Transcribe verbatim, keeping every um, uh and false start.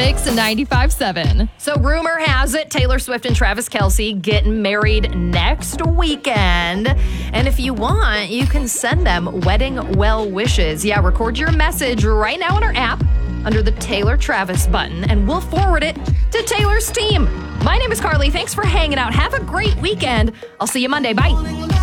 Mix ninety-five seven. So rumor has it Taylor Swift and Travis Kelce getting married next weekend. And if you want, you can send them wedding well wishes. Yeah, record your message right now on our app under the Taylor Travis button, and we'll forward it to Taylor's team. My name is Carly. Thanks for hanging out. Have a great weekend. I'll see you Monday. Bye.